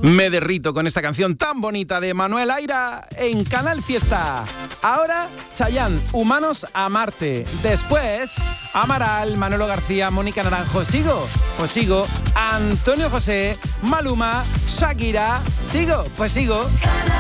Me derrito con esta canción tan bonita de Manuel Aira en Canal Fiesta. Ahora, Chayanne, Humanos a Marte. Después, Amaral, Manolo García, Mónica Naranjo. ¿Sigo? Pues sigo. Antonio José, Maluma, Shakira. ¿Sigo? Pues sigo.